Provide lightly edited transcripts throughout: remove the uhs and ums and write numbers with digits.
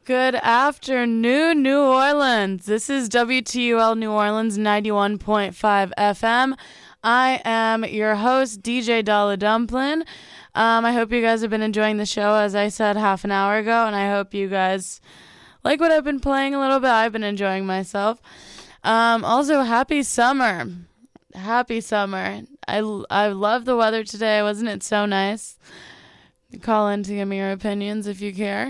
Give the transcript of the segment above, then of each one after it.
Good afternoon, New Orleans. This is WTUL New Orleans 91.5 FM. I am your host, DJ Dollar Dumplin. I hope you guys have been enjoying the show, as I said half an hour ago, and I hope you guys like what I've been playing a little bit. I've been enjoying myself. Also, happy summer. Happy summer. I love the weather today. Wasn't it so nice? Call in to give me your opinions if you care.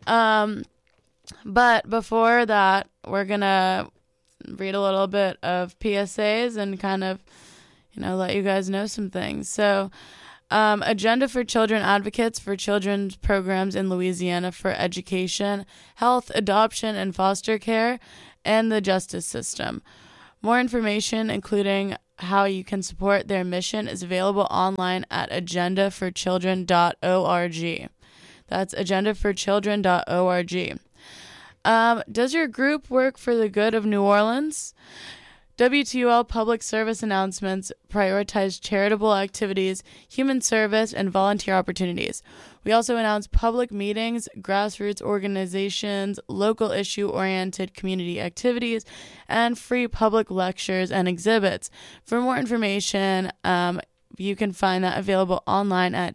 But before that, we're going to read a little bit of PSAs and kind of, let you guys know some things. So, Agenda for Children advocates for children's programs in Louisiana for education, health, adoption, and foster care, and the justice system. More information, including how you can support their mission, is available online at agendaforchildren.org. That's agendaforchildren.org. Does your group work for the good of New Orleans? WTUL public service announcements prioritize charitable activities, human service, and volunteer opportunities. We also announce public meetings, grassroots organizations, local issue-oriented community activities, and free public lectures and exhibits. For more information, you can find that available online at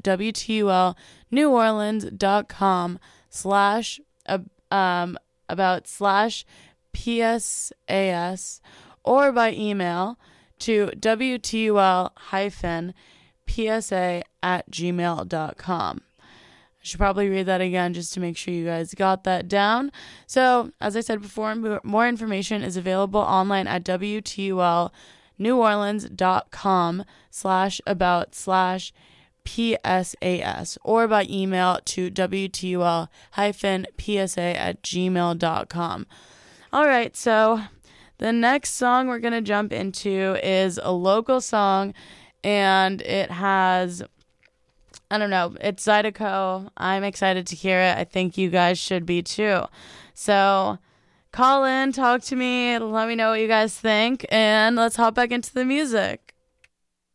WTULNewOrleans.com/about/PSAS or by email to WTUL-PSA@gmail.com. I should probably read that again just to make sure you guys got that down. So, as I said before, more information is available online at WTULNewOrleans.com/about/PSAS or by email to WTUL-PSA@gmail.com. All right, so the next song we're going to jump into is a local song, and it has, it's Zydeco. I'm excited to hear it. I think you guys should be too. So call in, talk to me, let me know what you guys think, and let's hop back into the music.